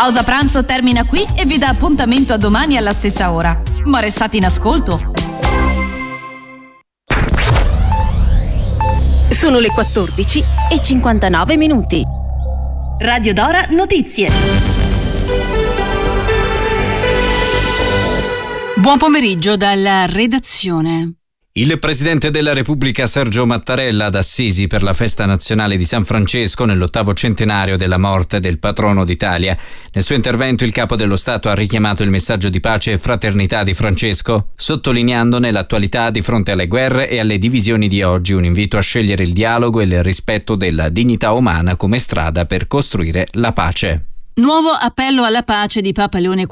Pausa pranzo termina qui e vi dà appuntamento a domani alla stessa ora. Ma restate in ascolto. Sono le 14:59. Radio Dora Notizie. Buon pomeriggio dalla redazione. Il Presidente della Repubblica Sergio Mattarella ad Assisi per la festa nazionale di San Francesco nell'8° centenario della morte del patrono d'Italia. Nel suo intervento il Capo dello Stato ha richiamato il messaggio di pace e fraternità di Francesco, sottolineandone l'attualità di fronte alle guerre e alle divisioni di oggi, un invito a scegliere il dialogo e il rispetto della dignità umana come strada per costruire la pace. Nuovo appello alla pace di Papa Leone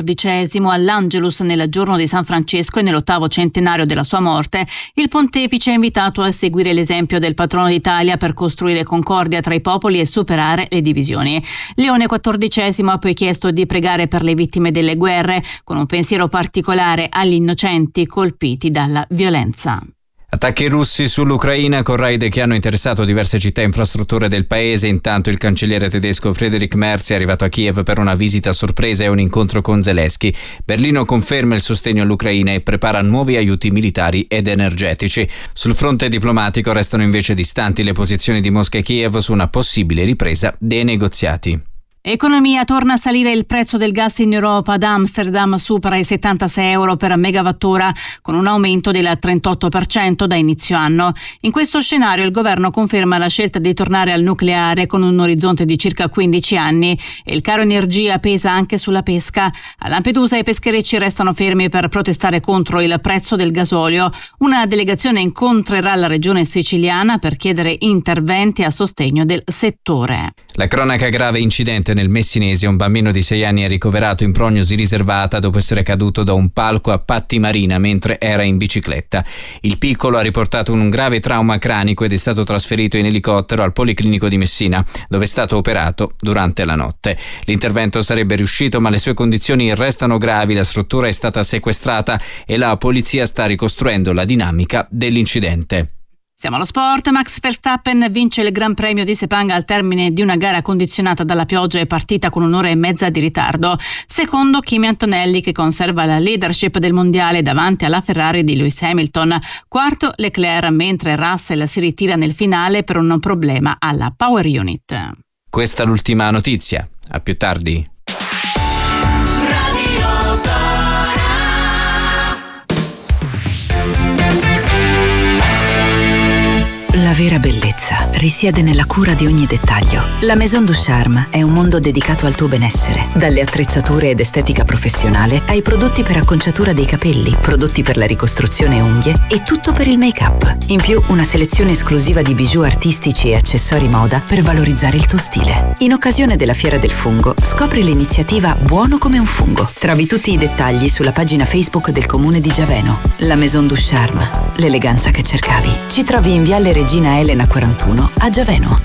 XIV all'Angelus nel giorno di San Francesco e nell'8° centenario della sua morte. Il pontefice è invitato a seguire l'esempio del patrono d'Italia per costruire concordia tra i popoli e superare le divisioni. Leone XIV ha poi chiesto di pregare per le vittime delle guerre, con un pensiero particolare agli innocenti colpiti dalla violenza. Attacchi russi sull'Ucraina con raid che hanno interessato diverse città e infrastrutture del paese. Intanto il cancelliere tedesco Friedrich Merz è arrivato a Kiev per una visita sorpresa e un incontro con Zelensky. Berlino conferma il sostegno all'Ucraina e prepara nuovi aiuti militari ed energetici. Sul fronte diplomatico restano invece distanti le posizioni di Mosca e Kiev su una possibile ripresa dei negoziati. Economia, torna a salire il prezzo del gas in Europa. Ad Amsterdam supera i 76 euro per megawattora, con un aumento del 38% da inizio anno. In questo scenario il governo conferma la scelta di tornare al nucleare con un orizzonte di circa 15 anni e il caro energia pesa anche sulla pesca. A Lampedusa i pescherecci restano fermi per protestare contro il prezzo del gasolio. Una delegazione incontrerà la regione siciliana per chiedere interventi a sostegno del settore. La cronaca grave: incidente nel Messinese, un bambino di 6 anni è ricoverato in prognosi riservata dopo essere caduto da un palco a Patti Marina mentre era in bicicletta. Il piccolo ha riportato un grave trauma cranico ed è stato trasferito in elicottero al Policlinico di Messina, dove è stato operato durante la notte. L'intervento sarebbe riuscito, ma le sue condizioni restano gravi, la struttura è stata sequestrata e la polizia sta ricostruendo la dinamica dell'incidente. Siamo allo sport. Max Verstappen vince il Gran Premio di Sepang al termine di una gara condizionata dalla pioggia e partita con un'ora e mezza di ritardo. Secondo Kimi Antonelli, che conserva la leadership del mondiale davanti alla Ferrari di Lewis Hamilton. Quarto Leclerc, mentre Russell si ritira nel finale per un problema alla power unit. Questa è l'ultima notizia. A più tardi. La vera bellezza risiede nella cura di ogni dettaglio. La Maison du Charme è un mondo dedicato al tuo benessere. Dalle attrezzature ed estetica professionale ai prodotti per acconciatura dei capelli, prodotti per la ricostruzione unghie e tutto per il make-up. In più, una selezione esclusiva di bijou artistici e accessori moda per valorizzare il tuo stile. In occasione della Fiera del Fungo, scopri l'iniziativa Buono come un fungo. Trovi tutti i dettagli sulla pagina Facebook del Comune di Giaveno. La Maison du Charme, l'eleganza che cercavi. Ci trovi in Viale Regina Elena 41 a Giaveno.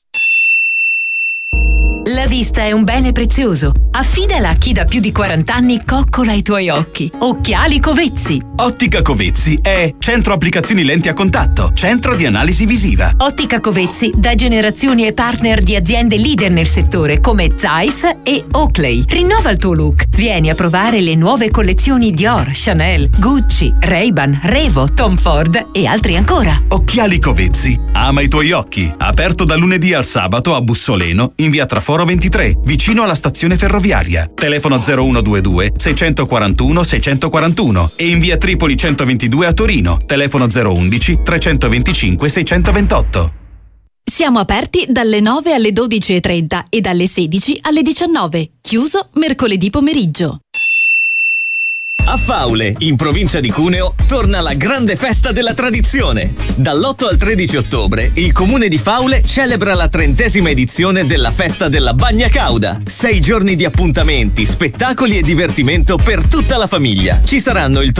La vista è un bene prezioso. Affidala a chi da più di 40 anni coccola i tuoi occhi. Occhiali Covezzi. Ottica Covezzi è centro applicazioni lenti a contatto, centro di analisi visiva. Ottica Covezzi da generazioni e partner di aziende leader nel settore come Zeiss e Oakley. Rinnova il tuo look. Vieni a provare le nuove collezioni Dior, Chanel, Gucci, Ray-Ban, Revo, Tom Ford e altri ancora. Occhiali Covezzi. Ama i tuoi occhi. Aperto da lunedì al sabato a Bussoleno in via Traforo 23, vicino alla stazione ferroviaria. Telefono 0122 641 641 e in via Tripoli 122 a Torino. Telefono 011 325 628. Siamo aperti dalle 9 alle 12:30 e dalle 16 alle 19. Chiuso mercoledì pomeriggio. A Faule, in provincia di Cuneo, torna la grande festa della tradizione. Dall'8 al 13 ottobre, il comune di Faule celebra la 30ª edizione della festa della Bagna Cauda. 6 giorni di appuntamenti, spettacoli e divertimento per tutta la famiglia. Ci saranno il